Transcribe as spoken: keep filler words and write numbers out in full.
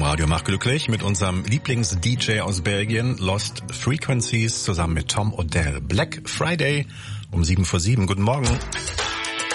Radio macht glücklich mit unserem Lieblings-D J aus Belgien, Lost Frequencies, zusammen mit Tom Odell. Black Friday um sieben vor sieben. Guten Morgen.